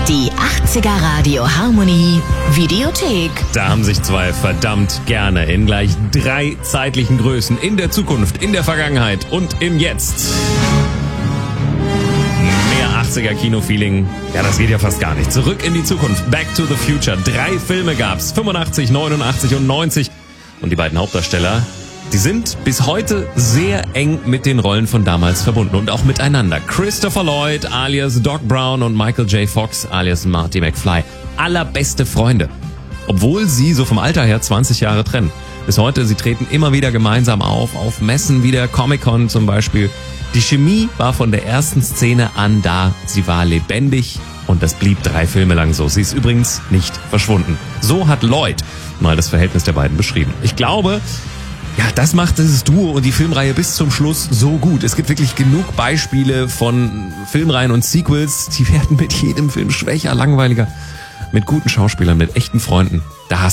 Die 80er Radio Harmonie Videothek. Da haben sich zwei verdammt gerne in gleich 3 zeitlichen Größen in der Zukunft, in der Vergangenheit und im Jetzt. Mehr 80er Kino-Feeling, ja, das geht ja fast gar nicht. Zurück in die Zukunft, Back to the Future. 3 Filme gab's, 85, 89 und 90. Und die beiden Hauptdarsteller, die sind bis heute sehr eng mit den Rollen von damals verbunden und auch miteinander. Christopher Lloyd alias Doc Brown und Michael J. Fox alias Marty McFly. Allerbeste Freunde. Obwohl sie so vom Alter her 20 Jahre trennen. Bis heute, sie treten immer wieder gemeinsam auf Messen wie der Comic-Con zum Beispiel. Die Chemie war von der ersten Szene an da. Sie war lebendig und das blieb 3 Filme lang so. Sie ist übrigens nicht verschwunden. So hat Lloyd mal das Verhältnis der beiden beschrieben. Ich glaube, ja, das macht dieses Duo und die Filmreihe bis zum Schluss so gut. Es gibt wirklich genug Beispiele von Filmreihen und Sequels, die werden mit jedem Film schwächer, langweiliger. Mit guten Schauspielern, mit echten Freunden, da hast